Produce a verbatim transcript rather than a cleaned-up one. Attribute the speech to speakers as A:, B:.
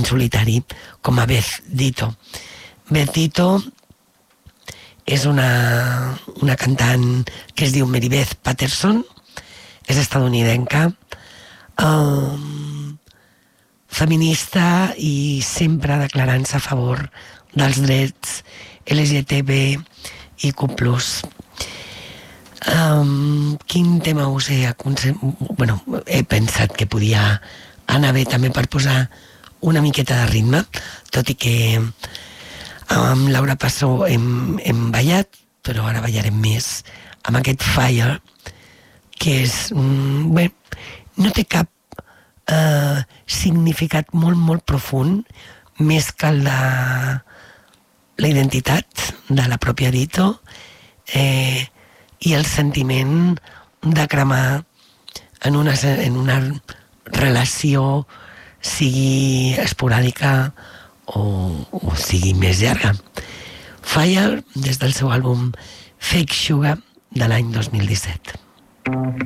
A: solitari com a Beth Ditto. Beth Ditto és una, una cantant que es diu Mary Beth Patterson, és estadounidenca, um, feminista i sempre declarant-se a favor dels drets L G T B i Q plus. Um, quin tema us he aconsellat? Bueno, he pensat que podia anar bé també per posar una miqueta de ritme, tot i que amb Laura Passó hem, hem ballat, però ara ballarem més amb aquest Fire, que és, mm, bé, no té cap eh, significat molt, molt profund, més que el de la identitat de la pròpia Ditto, eh, i el sentiment de cremar en una, en una relació, sigui esporàdica o, o sigui més llarga. Fire, des del seu àlbum Fake Sugar de l'any dos mil disset.